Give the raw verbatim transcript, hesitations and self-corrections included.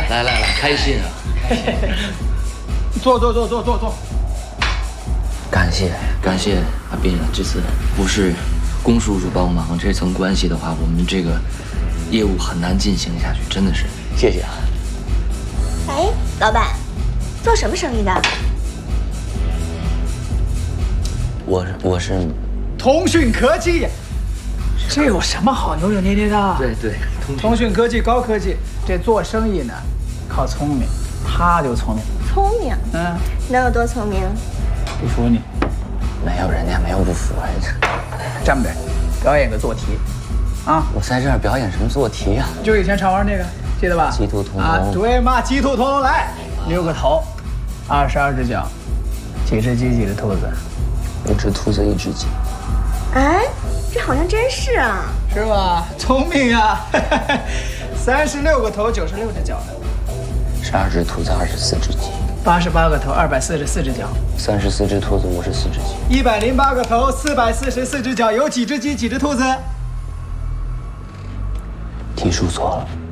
来来来，开心啊！ 坐坐坐坐坐坐。 感谢感谢阿斌，这次不是龚叔叔帮忙，这层关系的话，我们这个业务很难进行下去，真的是谢谢啊。 哎，老板，做什么生意的？ 我我是通讯科技，这有什么好扭扭捏捏的？ 对对， 通讯科技高科技，这做生意呢靠聪明，他就聪明。 聪明？ 嗯， 能有多聪明？ 不服你？ 没有，人家没有不服。 这么的，表演个做题，啊！ 我在这儿表演什么做题啊？ 就以前常玩那个，记得吧？ 鸡兔同笼啊，对嘛，鸡兔同笼来，六个头，二十二只脚，几只鸡几只兔子？ 一只兔子一只鸡。 哎，这好像真是啊。 是吧？聪明呀！三十六个头，九十六只脚呢。 十二只兔子，二十四只鸡。 八十八个头，二百四十四只脚。 三十四只兔子，五十四只鸡。 一百零八个头，四百四十四只脚，有几只鸡，几只兔子？ 题数错了。